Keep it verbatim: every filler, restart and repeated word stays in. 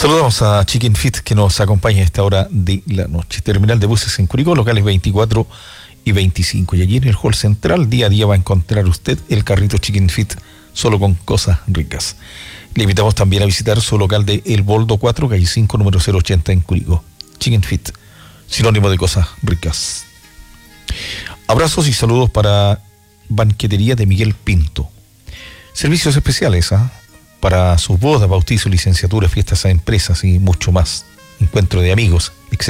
Saludamos a Chicken Fit que nos acompaña a esta hora de la noche. Terminal de buses en Curicó, locales veinticuatro y veinticinco. Y allí en el hall central, día a día va a encontrar usted el carrito Chicken Fit, solo con cosas ricas. Le invitamos también a visitar su local de El Boldo cuatro, calle cinco, número cero ochenta en Curicó. Chicken Fit, sinónimo de cosas ricas. Abrazos y saludos para Banquetería de Miguel Pinto. Servicios especiales, ¿ah? ¿eh? Para sus bodas, bautizos, licenciaturas, fiestas a empresas y mucho más. Encuentro de amigos, etcétera.